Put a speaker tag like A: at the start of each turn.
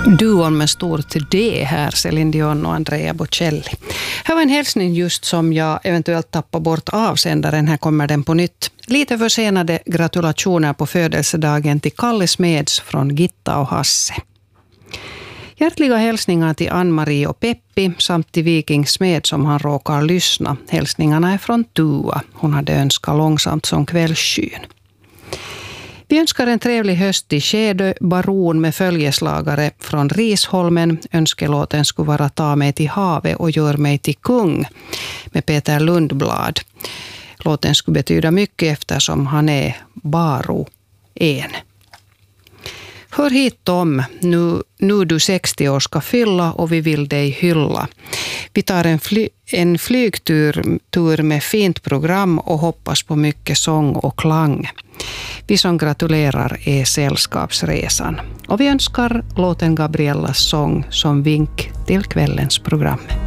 A: Duon med stort D här, Céline Dion och Andrea Bocelli. Här var en hälsning just som jag eventuellt tappar bort avsändaren. Här kommer den på nytt. Lite försenade gratulationer på födelsedagen till Kalle Smeds från Gitta och Hasse. Hjärtliga hälsningar till Ann-Marie och Peppi samt till Viking Smed som han råkar lyssna. Hälsningarna är från Tua. Hon hade önskat långsamt som kvällsskyn. Vi önskar en trevlig höst till Skedö baron med följeslagare från Risholmen. Önskelåten skulle vara Ta mig till havet och gör mig till kung med Peter Lundblad. Låten skulle betyda mycket eftersom han är baro en. Hör hit Tom, nu du 60 år ska fylla och vi vill dig hylla. Vi tar en flygtur med fint program och hoppas på mycket sång och klang. Vi som gratulerar är Sällskapsresan. Och vi önskar låten Gabriellas sång som vink till kvällens program.